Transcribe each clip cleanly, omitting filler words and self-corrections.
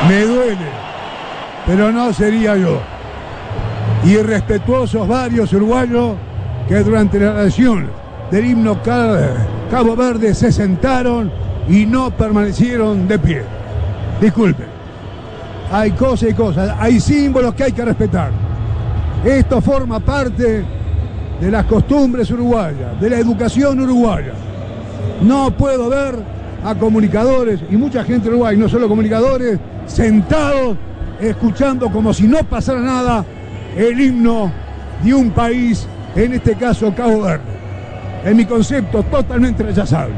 Me duele, pero no sería yo. Irrespetuosos varios uruguayos que durante la nación del himno Cabo Verde se sentaron y no permanecieron de pie. Disculpen. Hay cosas y cosas, hay símbolos que hay que respetar. Esto forma parte de las costumbres uruguayas, de la educación uruguaya. No puedo ver a comunicadores y mucha gente uruguaya, no solo comunicadores, sentados escuchando como si no pasara nada el himno de un país, en este caso Cabo Verde. En mi concepto, totalmente rechazable.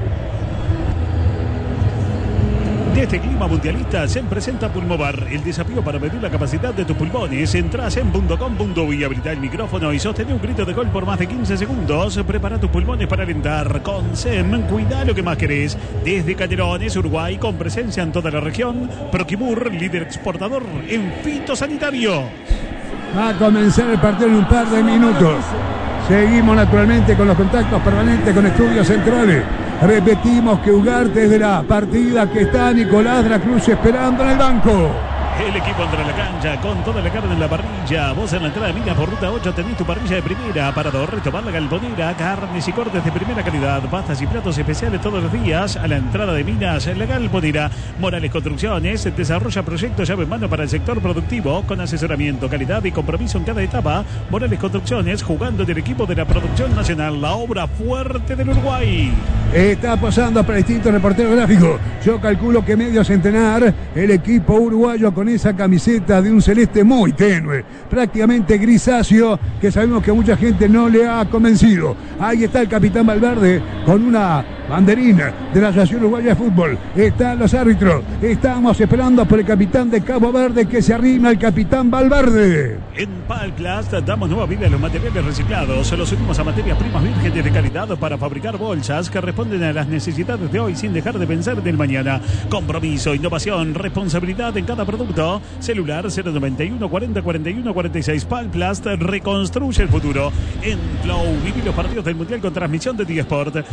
De este clima mundialista se presenta Pulmovar, el desafío para medir la capacidad de tus pulmones. Entra a sem.com.uy, habilita el micrófono y sostén un grito de gol por más de 15 segundos. Prepara tus pulmones para alentar. Con SEM, cuida lo que más querés. Desde Canelones, Uruguay, con presencia en toda la región. Proquimur, líder exportador en fitosanitario. Va a comenzar el partido en un par de minutos. Seguimos naturalmente con los contactos permanentes con Estudios Centrales. Repetimos que Ugarte desde la partida que está Nicolás de la Cruz esperando en el banco. El equipo entra a la cancha con toda la carne en la parrilla. Vos en la entrada de Minas por ruta 8 tenés tu parrilla de primera. Parador, retomar la galponera, carnes y cortes de primera calidad. Pastas y platos especiales todos los días. A la entrada de Minas, la galponera. Morales Construcciones desarrolla proyectos llave en mano para el sector productivo con asesoramiento, calidad y compromiso en cada etapa. Morales Construcciones jugando del equipo de la producción nacional. La obra fuerte del Uruguay. Está pasando para distintos reporteros gráficos. Yo calculo que medio centenar el equipo uruguayo con esa camiseta de un celeste muy tenue, prácticamente grisáceo, que sabemos que a mucha gente no le ha convencido. Ahí está el capitán Valverde con una banderina de la Asociación Uruguaya de Fútbol. Están los árbitros. Estamos esperando por el capitán de Cabo Verde que se arrima el capitán Valverde. En Palplast damos nueva vida a los materiales reciclados. Los unimos a materias primas vírgenes de calidad para fabricar bolsas que responden a las necesidades de hoy sin dejar de pensar del mañana. Compromiso, innovación, responsabilidad en cada producto. Celular 091 40 41 46. Palplast reconstruye el futuro. En Flow, viví los partidos del Mundial con transmisión de T-Sport.